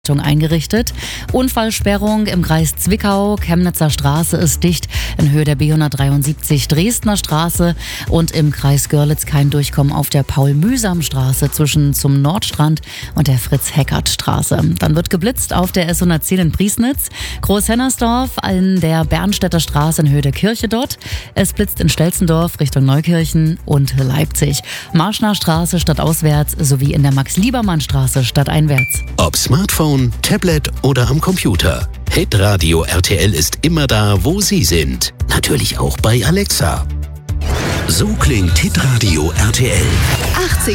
eingerichtet. Unfallsperrung im Kreis Zwickau. Chemnitzer Straße ist dicht in Höhe der B173 Dresdner Straße und im Kreis Görlitz kein Durchkommen auf der Paul-Mühsam-Straße zwischen zum Nordstrand und der Fritz-Heckert-Straße. Dann wird geblitzt auf der S110 in Priesnitz, Großhennersdorf in der Bernstädter Straße in Höhe der Kirche dort. Es blitzt in Stelzendorf Richtung Neukirchen und Leipzig. Marschner Straße stadtauswärts sowie in der Max-Liebermann-Straße stadteinwärts. Ob Smartphone, Tablet oder am Computer. Hitradio RTL ist immer da, wo Sie sind. Natürlich auch bei Alexa. So klingt Hitradio RTL.